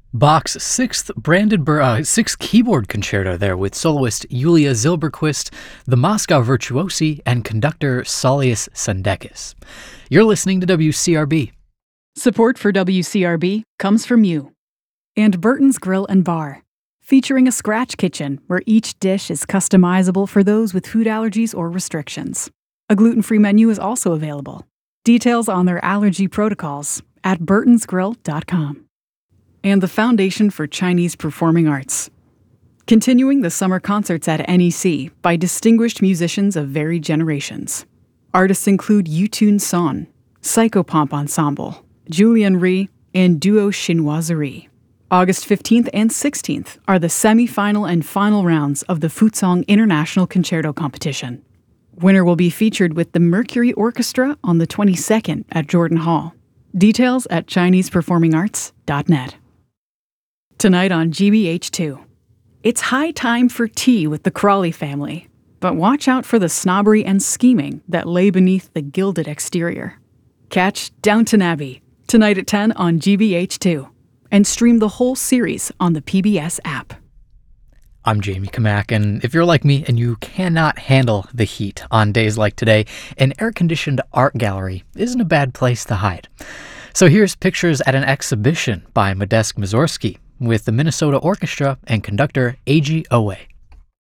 Bach's sixth keyboard concerto there with soloist Julia Zilberquist, the Moscow Virtuosi, and conductor Saulius Sandekis. You're listening to WCRB. Support for WCRB comes from you. And Burton's Grill and Bar, featuring a scratch kitchen where each dish is customizable for those with food allergies or restrictions. A gluten-free menu is also available. Details on their allergy protocols at burtonsgrill.com. And the Foundation for Chinese Performing Arts, continuing the summer concerts at NEC by distinguished musicians of varied generations. Artists include Yutun Son, Psychopomp Ensemble, Julian Rhee, and Duo Chinoiserie. August 15th and 16th are the semi-final and final rounds of the Futsong International Concerto Competition. Winner will be featured with the Mercury Orchestra on the 22nd at Jordan Hall. Details at ChinesePerformingArts.net. Tonight on GBH2, it's high time for tea with the Crawley family, but watch out for the snobbery and scheming that lay beneath the gilded exterior. Catch Downton Abbey tonight at 10 on GBH2 and stream the whole series on the PBS app. I'm Jamie Kamak, and if you're like me and you cannot handle the heat on days like today, an air-conditioned art gallery isn't a bad place to hide. So here's pictures at an exhibition by Modest Mussorgsky with the Minnesota Orchestra and conductor Eiji Oe.